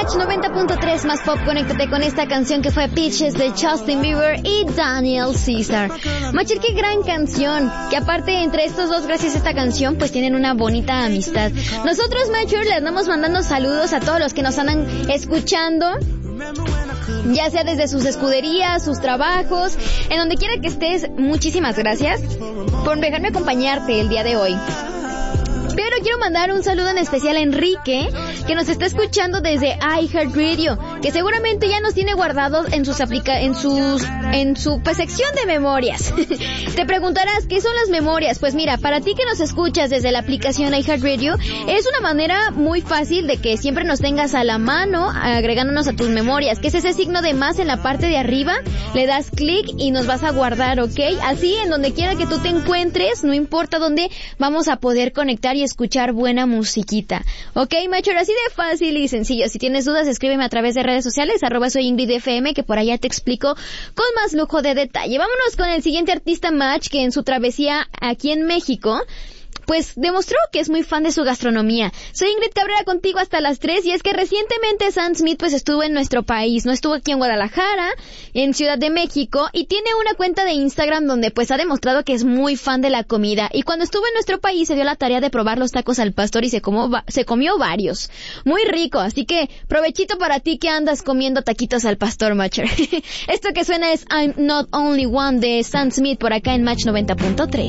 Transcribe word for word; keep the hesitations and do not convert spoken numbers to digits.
Match noventa punto tres más pop, conéctate con esta canción que fue Peaches de Justin Bieber y Daniel Caesar. Macher, qué gran canción, que aparte entre estos dos, gracias a esta canción, pues tienen una bonita amistad. Nosotros, Macher, le andamos mandando saludos a todos los que nos andan escuchando, ya sea desde sus escuderías, sus trabajos, en donde quiera que estés. Muchísimas gracias por dejarme acompañarte el día de hoy. Pero quiero mandar un saludo en especial a Enrique, que nos está escuchando desde iHeartRadio, que seguramente ya nos tiene guardados en sus aplica en sus en su pues, sección de memorias. Te preguntarás, ¿qué son las memorias? Pues mira, para ti que nos escuchas desde la aplicación iHeartRadio, es una manera muy fácil de que siempre nos tengas a la mano agregándonos a tus memorias, que es ese signo de más en la parte de arriba, le das clic y nos vas a guardar, ¿ok? Así, en donde quiera que tú te encuentres, no importa dónde, vamos a poder conectar y escuchar buena musiquita. Ok, Macher, así de fácil y sencillo. Si tienes dudas, escríbeme a través de redes sociales, arroba soy Ingrid F M, que por allá te explico con más lujo de detalle. Vámonos con el siguiente artista, Match, que en su travesía aquí en México, pues demostró que es muy fan de su gastronomía. Soy Ingrid Cabrera contigo hasta las tres, y es que recientemente Sam Smith pues estuvo en nuestro país, no estuvo aquí en Guadalajara, en Ciudad de México, y tiene una cuenta de Instagram donde pues ha demostrado que es muy fan de la comida, y cuando estuvo en nuestro país se dio la tarea de probar los tacos al pastor y se, como, se comió varios. Muy rico, así que provechito para ti que andas comiendo taquitos al pastor, Matcher. Esto que suena es I'm Not Only One de Sam Smith por acá en Match noventa punto tres.